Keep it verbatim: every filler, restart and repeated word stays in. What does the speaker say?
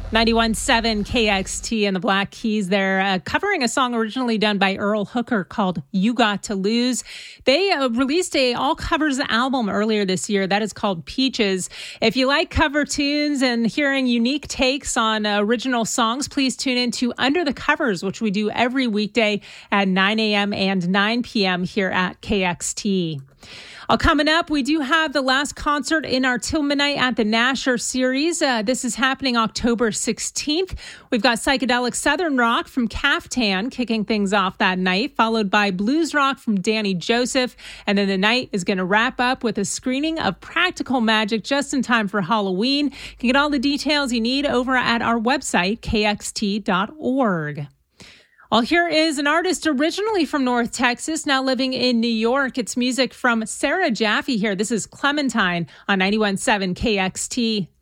ninety-one point seven K X T and the Black Keys there, uh, covering a song originally done by Earl Hooker called You Got to Lose. They uh, released a all-covers album earlier this year that is called Peaches. If you like cover tunes and hearing unique takes on uh, original songs, please tune in to Under the Covers, which we do every weekday at nine a.m. and nine p.m. here at K X T. Uh, coming up, we do have the last concert in our Till Midnight at the Nasher series. Uh, this is happening October sixteenth. We've got psychedelic Southern rock from Caftan kicking things off that night, followed by blues rock from Danny Joseph. And then the night is going to wrap up with a screening of Practical Magic just in time for Halloween. You can get all the details you need over at our website, k x t dot org. Well, here is an artist originally from North Texas, now living in New York. It's music from Sarah Jaffe here. This is Clementine on ninety-one point seven K X T.